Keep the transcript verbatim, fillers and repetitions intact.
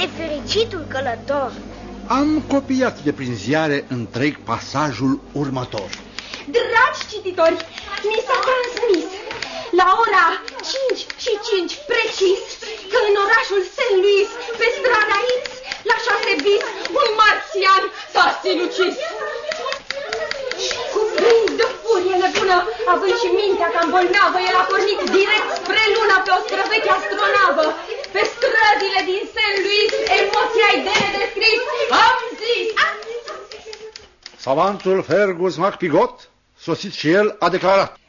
nefericitul călător. Am copiat de prin ziare întreg pasajul următor. Dragi cititori, ni s-a transmis la ora cinci și cinci precis că în orașul Saint Louis, pe strada X, la șase bis, un marțian s-a sinucis. Cuprins de furie nebună, având și mintea cam bolnavă, el a pornit direct spre lună pe o străveche astronavă. Pe străzile din Saint Louis, emoția-i de nedescris, am zis! Savantul Fergus MacPigot, sosit și el, a declarat: